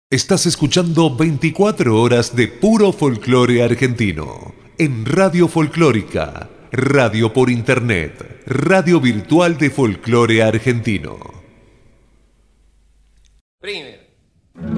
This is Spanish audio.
Estás escuchando 24 horas de puro folclore argentino en Radio Folclórica, radio por internet, radio virtual de folclore argentino. Prime.